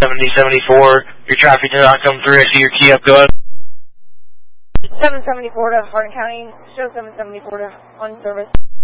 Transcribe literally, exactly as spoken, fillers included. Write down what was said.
seventy seventy-four. Your traffic did not come through. I see your key up. Go ahead. seven seventy-four to Hardin County. Show seven seventy-four to on service.